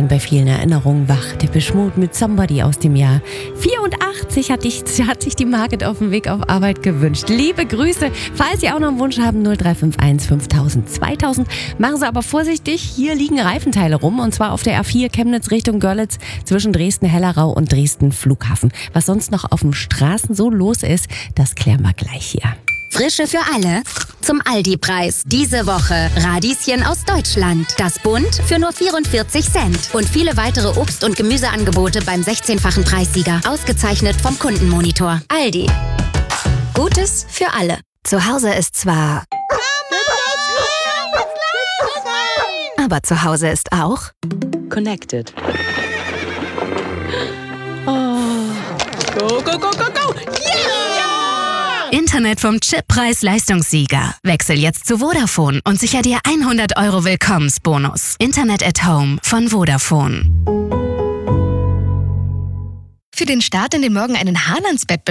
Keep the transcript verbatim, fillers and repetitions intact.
werden bei vielen Erinnerungen wach. Depeche Mode mit Somebody aus dem Jahr vierundachtzig hat, ich, hat sich die Margit auf dem Weg auf Arbeit gewünscht. Liebe Grüße. Falls Sie auch noch einen Wunsch haben, null drei fünf eins fünftausend zweitausend. Machen Sie aber vorsichtig, hier liegen Reifenteile rum. Und zwar auf der A vier Chemnitz Richtung Görlitz zwischen Dresden-Hellerau und Dresden Flughafen. Was sonst noch auf den Straßen so los ist, das klären wir gleich hier. Frische für alle zum Aldi-Preis. Diese Woche Radieschen aus Deutschland. Das Bund für nur vierundvierzig Cent. Und viele weitere Obst- und Gemüseangebote beim sechzehnfachen Preissieger. Ausgezeichnet vom Kundenmonitor. Aldi. Gutes für alle. Zu Hause ist zwar... Aber zu Hause ist auch... Connected. Oh. Go, go, go, go, go! Yeah! Internet vom Chip-Preis-Leistungssieger. Wechsel jetzt zu Vodafone und sicher dir hundert Euro Willkommensbonus. Internet at Home von Vodafone. Für den Start in den Morgen einen Hahn ans Bett